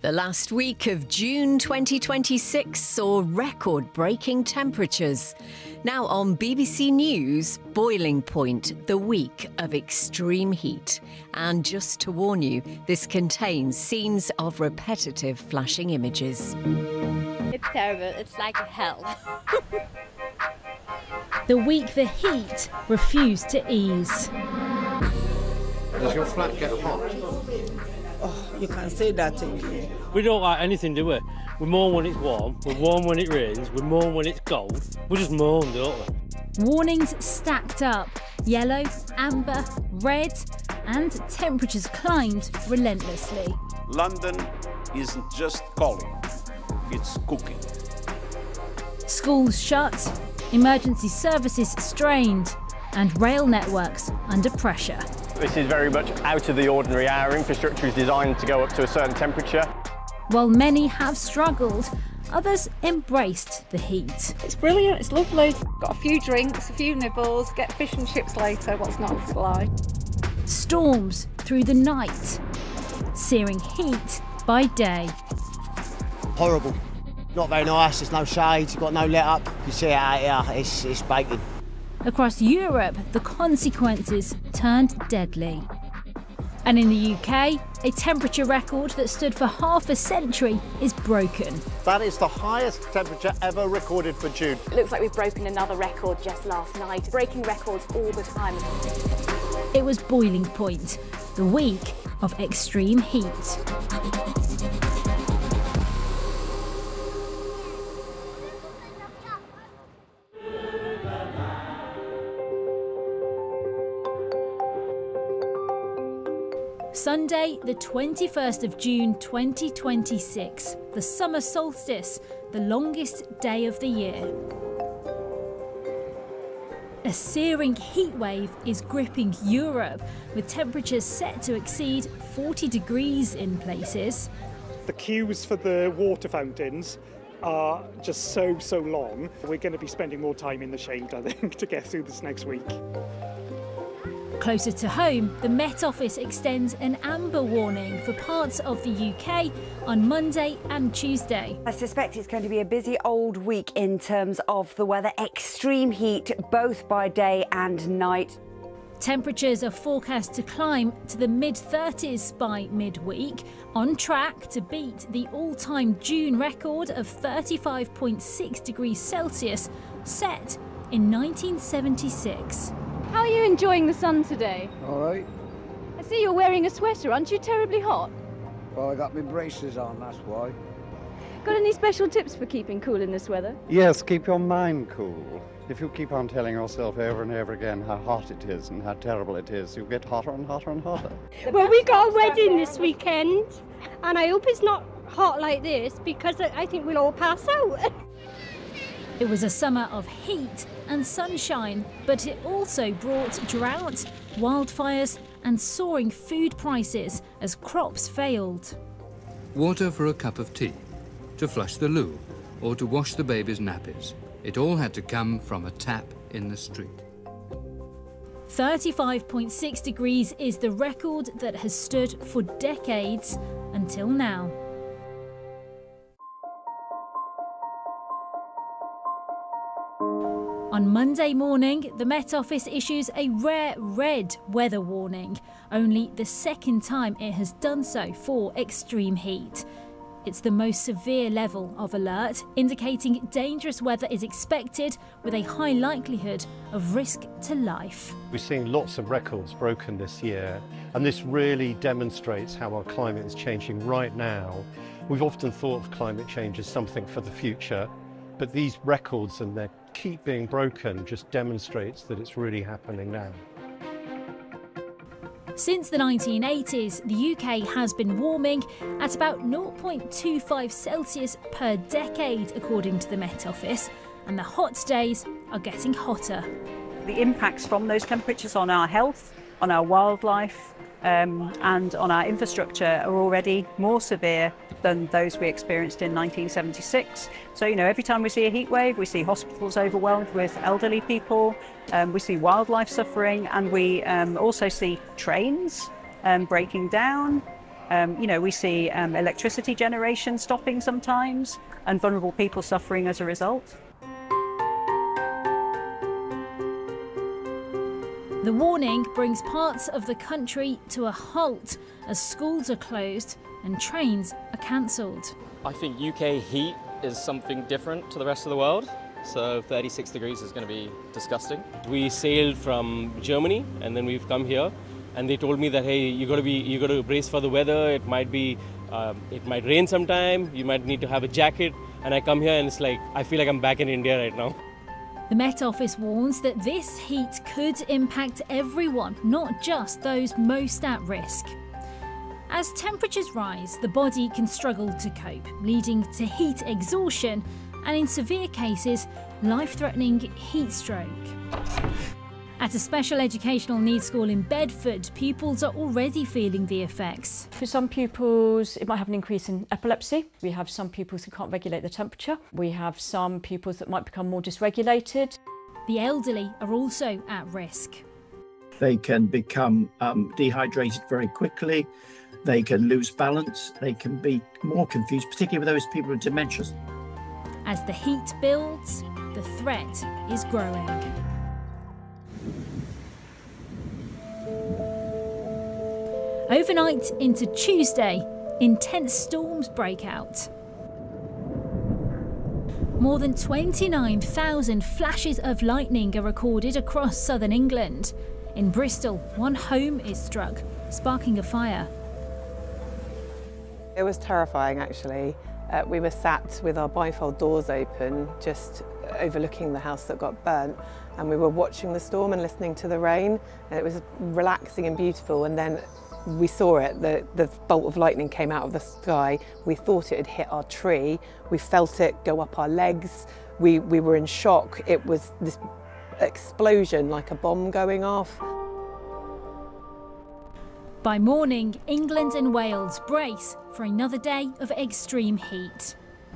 The last week of June 2026 saw record-breaking temperatures. Now on BBC News, Boiling Point, the week of extreme heat. And just to warn you, this contains scenes of repetitive flashing images. It's terrible. It's like hell. The week the heat refused to ease. Does your flat get hot? Oh, you can't say that again. We don't like anything, do we? We mourn when it's warm, we mourn when it rains, we mourn when it's cold. We just mourn, don't we? Warnings stacked up. Yellow, amber, red, and temperatures climbed relentlessly. London isn't just calling, it's cooking. Schools shut, emergency services strained, and rail networks under pressure. This is very much out of the ordinary. Our infrastructure is designed to go up to a certain temperature. While many have struggled, others embraced the heat. It's brilliant, it's lovely. Got a few drinks, a few nibbles, get fish and chips later, what's not to like. Storms through the night, searing heat by day. Horrible. Not very nice, there's no shade, you've got no let up. You see it out here, it's baking. Across Europe, the consequences turned deadly. And in the UK, a temperature record that stood for half a century is broken. That is the highest temperature ever recorded for June. It looks like we've broken another record just last night, breaking records all the time. It was Boiling Point, the week of extreme heat. Sunday, the 21st of June 2026, the summer solstice, the longest day of the year. A searing heatwave is gripping Europe, with temperatures set to exceed 40 degrees in places. The queues for the water fountains are just so long. We're going to be spending more time in the shade, I think, to get through this next week. Closer to home, the Met Office extends an amber warning for parts of the UK on Monday and Tuesday. I suspect it's going to be a busy old week in terms of the weather. Extreme heat, both by day and night. Temperatures are forecast to climb to the mid-30s by midweek, on track to beat the all-time June record of 35.6 degrees Celsius, set in 1976. How are you enjoying the sun today? All right. I see you're wearing a sweater. Aren't you terribly hot? Well, I got my braces on, that's why. Got any special tips for keeping cool in this weather? Yes, keep your mind cool. If you keep on telling yourself over and over again how hot it is and how terrible it is, you'll get hotter and hotter and hotter. Well, we got a wedding this weekend, and I hope it's not hot like this, because I think we'll all pass out. It was a summer of heat and sunshine, but it also brought drought, wildfires and soaring food prices as crops failed. Water for a cup of tea, to flush the loo, or to wash the baby's nappies. It all had to come from a tap in the street. 35.6 degrees is the record that has stood for decades until now. On Monday morning, the Met Office issues a rare red weather warning, only the second time it has done so for extreme heat. It's the most severe level of alert, indicating dangerous weather is expected with a high likelihood of risk to life. We've seen lots of records broken this year, and this really demonstrates how our climate is changing right now. We've often thought of climate change as something for the future, but these records and their keep being broken just demonstrates that it's really happening now. Since the 1980s, the UK has been warming at about 0.25 Celsius per decade, according to the Met Office, and the hot days are getting hotter. The impacts from those temperatures on our health, on our wildlife, and on our infrastructure are already more severe than those we experienced in 1976. So, every time we see a heat wave, we see hospitals overwhelmed with elderly people, we see wildlife suffering, and we also see trains breaking down. We see electricity generation stopping sometimes and vulnerable people suffering as a result. The warning brings parts of the country to a halt as schools are closed and trains are cancelled. I think UK heat is something different to the rest of the world. So 36 degrees is going to be disgusting. We sailed from Germany and then we've come here, and they told me that, hey, you got to brace for the weather. It might rain sometime. You might need to have a jacket. And I come here and it's like I feel like I'm back in India right now. The Met Office warns that this heat could impact everyone, not just those most at risk. As temperatures rise, the body can struggle to cope, leading to heat exhaustion and, in severe cases, life-threatening heat stroke. At a special educational needs school in Bedford, pupils are already feeling the effects. For some pupils, it might have an increase in epilepsy. We have some pupils who can't regulate the temperature. We have some pupils that might become more dysregulated. The elderly are also at risk. They can become dehydrated very quickly. They can lose balance. They can be more confused, particularly with those people with dementia. As the heat builds, the threat is growing. Overnight into Tuesday, intense storms break out. More than 29,000 flashes of lightning are recorded across southern England. In Bristol, one home is struck, sparking a fire. It was terrifying, actually. We were sat with our bifold doors open, just overlooking the house that got burnt, and we were watching the storm and listening to the rain. And it was relaxing and beautiful, and then we saw it, the bolt of lightning came out of the sky. We thought it had hit our tree. We felt it go up our legs. We were in shock. It was this explosion like a bomb going off. By morning, England and Wales brace for another day of extreme heat.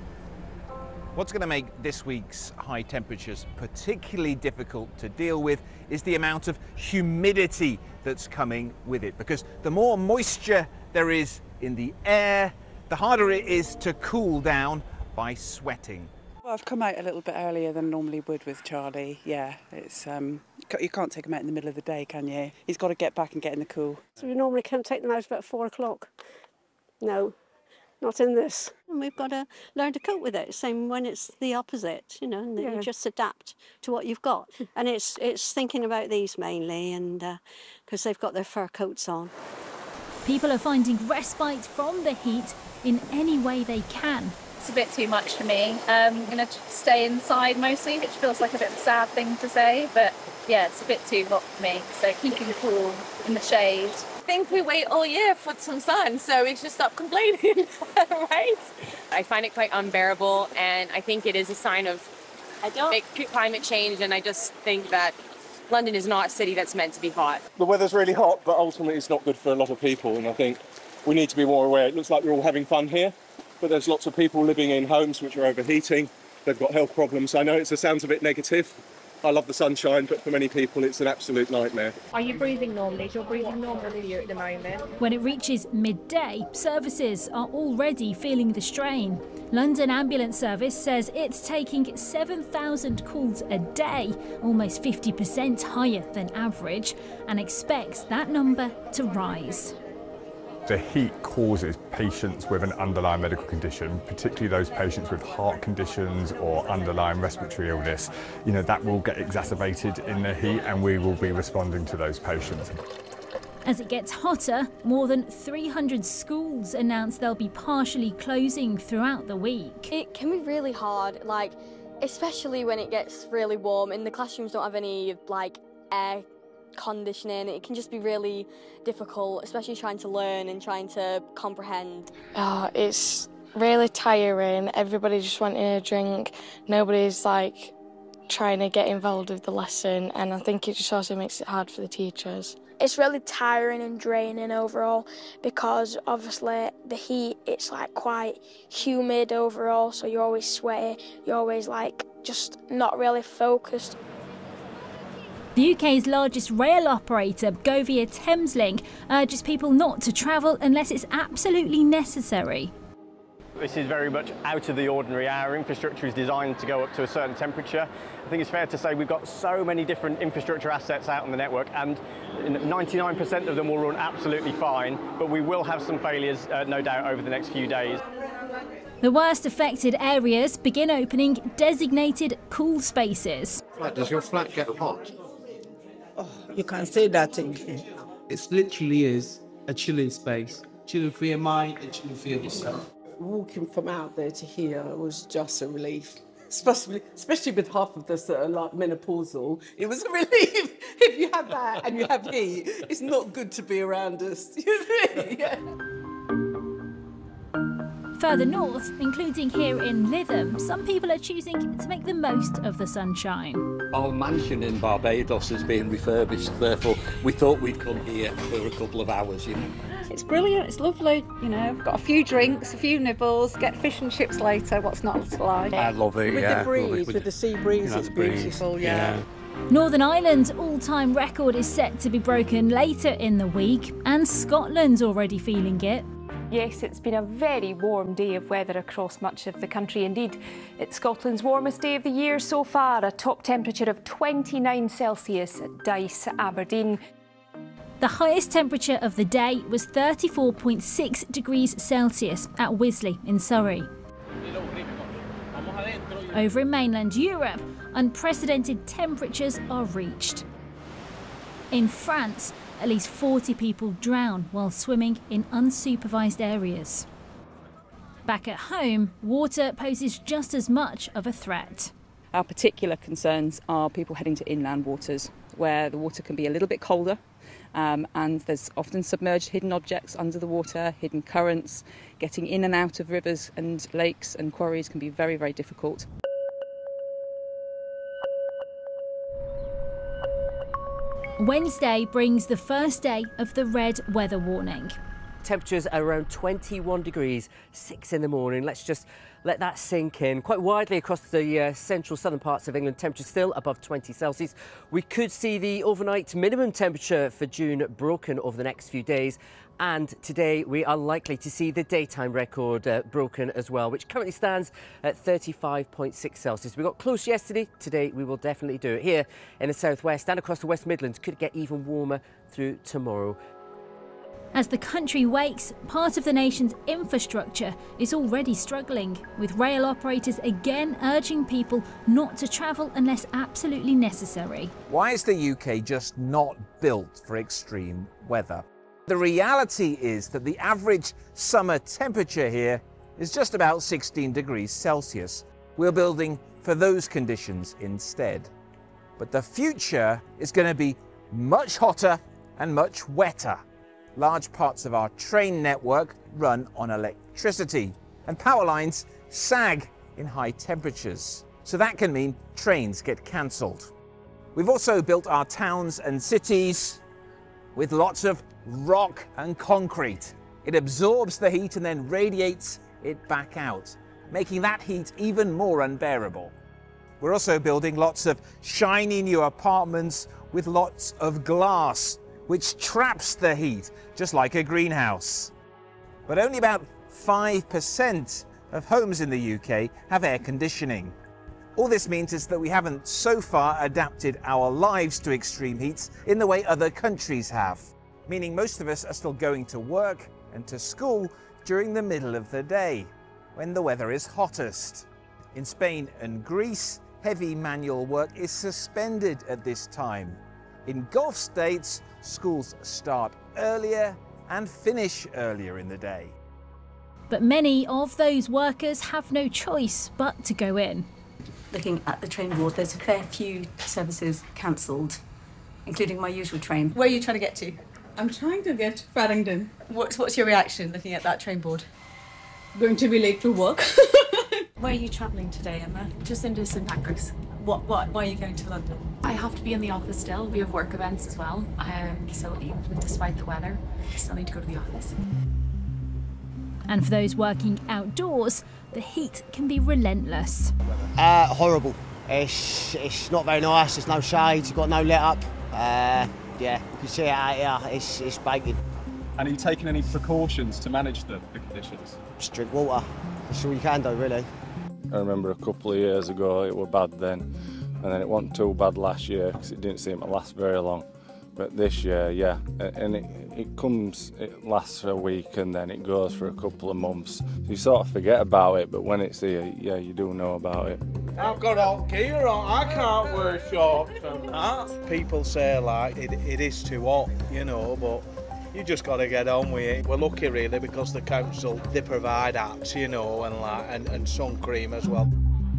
What's going to make this week's high temperatures particularly difficult to deal with is the amount of humidity that's coming with it, because the more moisture there is in the air, the harder it is to cool down by sweating. Well, I've come out a little bit earlier than normally would with Charlie. Yeah, it's you can't take him out in the middle of the day, can you? He's got to get back and get in the cool. So we normally can't take them out about 4 o'clock. No, not in this. And we've got to learn to cope with it, same when it's the opposite, and you just adapt to what you've got. And it's thinking about these mainly, and because they've got their fur coats on. People are finding respite from the heat in any way they can. It's a bit too much for me. I'm going to stay inside mostly, which feels like a bit of a sad thing to say, but yeah, it's a bit too hot for me. So keeping cool in the shade. I think we wait all year for some sun, so we should stop complaining, right? I find it quite unbearable, and I think it is a sign of climate change, and I just think that London is not a city that's meant to be hot. The weather's really hot, but ultimately it's not good for a lot of people, and I think we need to be more aware. It looks like we're all having fun here, but there's lots of people living in homes which are overheating. They've got health problems. I know it sounds a bit negative. I love the sunshine, but for many people it's an absolute nightmare. Are you breathing normally? You're breathing normally here at the moment. When it reaches midday, services are already feeling the strain. London Ambulance Service says it's taking 7,000 calls a day, almost 50% higher than average, and expects that number to rise. The heat causes patients with an underlying medical condition, particularly those patients with heart conditions or underlying respiratory illness. That will get exacerbated in the heat, and we will be responding to those patients. As it gets hotter, more than 300 schools announced they'll be partially closing throughout the week. It can be really hard, especially when it gets really warm and the classrooms don't have any air conditioning. It can just be really difficult, especially trying to learn and trying to comprehend. It's really tiring. Everybody's just wanting a drink. Nobody's trying to get involved with the lesson, and I think it just also makes it hard for the teachers. It's really tiring and draining overall, because obviously the heat, it's quite humid overall, so you're always sweaty, you're always just not really focused. The UK's largest rail operator, Govia Thameslink, urges people not to travel unless it's absolutely necessary. This is very much out of the ordinary. Our infrastructure is designed to go up to a certain temperature. I think it's fair to say we've got so many different infrastructure assets out on the network, and 99% of them will run absolutely fine, but we will have some failures, no doubt, over the next few days. The worst affected areas begin opening designated cool spaces. Does your flat get hot? Oh, you can't say that again. It literally is a chilling space. Chilling for your mind and chilling for yourself. Walking from out there to here was just a relief. Especially with half of us that are like menopausal. It was a relief. If you have that and you have heat, it's not good to be around us. Yeah. Further north, including here in Lytham, some people are choosing to make the most of the sunshine. Our mansion in Barbados is being refurbished, therefore we thought we'd come here for a couple of hours, you know. It's brilliant, it's lovely, you know, got a few drinks, a few nibbles, get fish and chips later, what's not to like? I love it, with the breeze, with the sea breeze, it's beautiful, yeah. Northern Ireland's all-time record is set to be broken later in the week, and Scotland's already feeling it. Yes, it's been a very warm day of weather across much of the country. Indeed, it's Scotland's warmest day of the year so far, a top temperature of 29 Celsius at Dyce, Aberdeen. The highest temperature of the day was 34.6 degrees Celsius at Wisley in Surrey. Over in mainland Europe, unprecedented temperatures are reached. In France, at least 40 people drown while swimming in unsupervised areas. Back at home, water poses just as much of a threat. Our particular concerns are people heading to inland waters, where the water can be a little bit colder, and there's often submerged hidden objects under the water, hidden currents. Getting in and out of rivers and lakes and quarries can be very, very difficult. Wednesday brings the first day of the red weather warning. Temperatures are around 21 degrees, 6 in the morning. Let's just let that sink in. Quite widely across the central southern parts of England, temperatures still above 20 Celsius. We could see the overnight minimum temperature for June broken over the next few days. And today we are likely to see the daytime record broken as well, which currently stands at 35.6 Celsius. We got close yesterday. Today we will definitely do it. Here in the southwest and across the West Midlands, could get even warmer through tomorrow. As the country wakes, part of the nation's infrastructure is already struggling, with rail operators again urging people not to travel unless absolutely necessary. Why is the UK just not built for extreme weather? The reality is that the average summer temperature here is just about 16 degrees Celsius. We're building for those conditions instead. But the future is going to be much hotter and much wetter. Large parts of our train network run on electricity, and power lines sag in high temperatures. So that can mean trains get cancelled. We've also built our towns and cities with lots of rock and concrete. It absorbs the heat and then radiates it back out, making that heat even more unbearable. We're also building lots of shiny new apartments with lots of glass, which traps the heat, just like a greenhouse. But only about 5% of homes in the UK have air conditioning. All this means is that we haven't so far adapted our lives to extreme heats in the way other countries have, meaning most of us are still going to work and to school during the middle of the day, when the weather is hottest. In Spain and Greece, heavy manual work is suspended at this time. In Gulf states, schools start earlier and finish earlier in the day. But many of those workers have no choice but to go in. Looking at the train board, there's a fair few services cancelled, including my usual train. Where are you trying to get to? I'm trying to get Farringdon. What's your reaction looking at that train board? Going to be late to work. Where are you travelling today, Emma? Just into St Pancras. Why are you going to London? I have to be in the office still. We have work events as well. So even despite the weather, I still need to go to the office. And for those working outdoors, the heat can be relentless. Horrible. It's not very nice. There's no shade. You've got no let up. Yeah, you can see it out here. It's baking. And are you taking any precautions to manage the conditions? Just drink water. That's all you can do, really. I remember a couple of years ago it was bad then, and then it wasn't too bad last year because it didn't seem to last very long. But this year, yeah, and it lasts a week and then it goes for a couple of months. So you sort of forget about it, but when it's here, yeah, you do know about it. I've got hot gear on, I can't wear shorts and that. People say like it is too hot, you know, but you just got to get on with it. We're lucky really because the council, they provide hats, you know, and sun cream as well.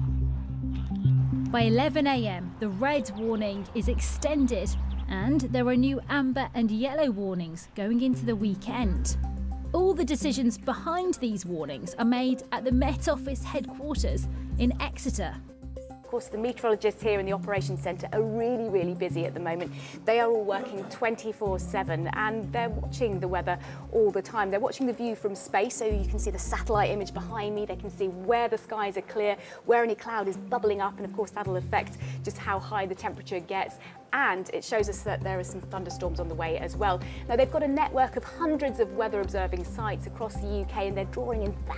By 11 a.m, the red warning is extended and there are new amber and yellow warnings going into the weekend. All the decisions behind these warnings are made at the Met Office headquarters in Exeter. Of course, the meteorologists here in the Operations Centre are really busy at the moment. They are all working 24/7 and they're watching the weather all the time. They're watching the view from space, so you can see the satellite image behind me. They can see where the skies are clear, where any cloud is bubbling up, and of course that'll affect just how high the temperature gets. And it shows us that there are some thunderstorms on the way as well. Now, they've got a network of hundreds of weather observing sites across the UK and they're drawing in